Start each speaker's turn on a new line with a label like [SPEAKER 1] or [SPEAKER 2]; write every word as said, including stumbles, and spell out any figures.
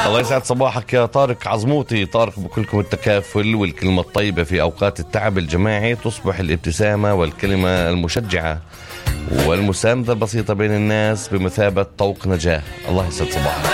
[SPEAKER 1] الله يسعد صباحك يا طارق عزموطي. طارق بكلكم التكافل والكلمة الطيبة في أوقات التعب الجماعي تصبح الابتسامة والكلمة المشجعة والمساندة البسيطة بين الناس بمثابة طوق نجاة. الله يسعد صباحك.